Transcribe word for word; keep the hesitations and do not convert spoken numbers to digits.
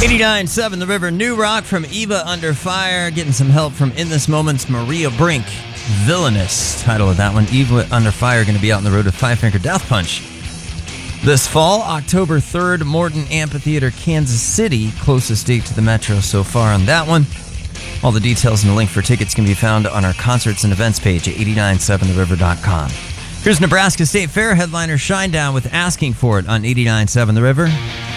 eighty-nine point seven The River, New Rock from Eva Under Fire. Getting some help from In This Moment's Maria Brink. Villainous, title of that one. Eva Under Fire going to be out on the road with Five Finger Death Punch this fall, October third, Morton Amphitheater, Kansas City. Closest date to the Metro so far on that one. All the details and the link for tickets can be found on our concerts and events page at eighty-nine seven the river dot com. Here's Nebraska State Fair headliner Shinedown with Asking For It on eighty-nine point seven The River.